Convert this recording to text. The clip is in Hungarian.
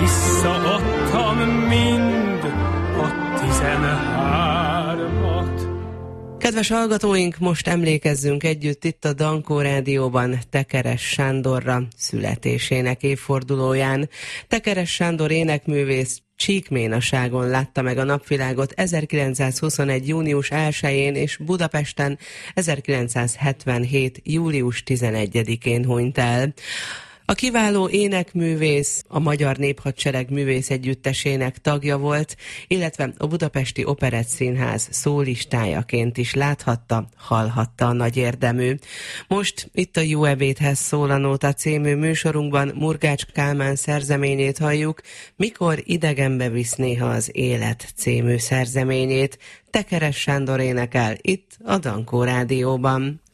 Visszaadtam mind a 13-at. Kedves hallgatóink, most emlékezzünk együtt itt a Dankó Rádióban Tekeres Sándorra születésének évfordulóján. Tekeres Sándor énekművész Csíkménaságon látta meg a napvilágot 1921. június 1-én és Budapesten 1977. július 11-én hunyt el. A kiváló énekművész a Magyar Néphadsereg művészegyüttesének tagja volt, illetve a Budapesti Operettszínház szólistájaként is láthatta, hallhatta a nagy érdemű. Most itt a Jó ebédhez szól a Nóta című műsorunkban Murgács Kálmán szerzeményét halljuk, Mikor idegenbe visz néha az élet című szerzeményét. Tekeres Sándor énekel itt a Dankó Rádióban.